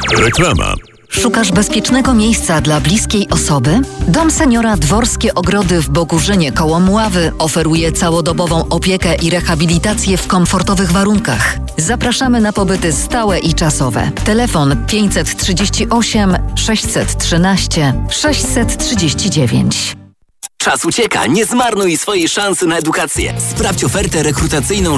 Reklama. Szukasz bezpiecznego miejsca dla bliskiej osoby? Dom Seniora Dworskie Ogrody w Bogórzynie koło Mławy oferuje całodobową opiekę i rehabilitację w komfortowych warunkach. Zapraszamy na pobyty stałe i czasowe. Telefon 538 613 639. Czas ucieka, nie zmarnuj swojej szansy na edukację. Sprawdź ofertę rekrutacyjną